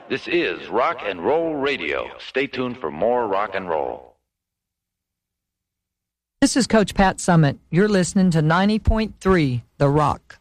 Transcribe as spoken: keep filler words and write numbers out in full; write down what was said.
This is Rock and Roll Radio. Stay tuned for more rock and roll. This is Coach Pat Summitt. You're listening to ninety point three The Rock.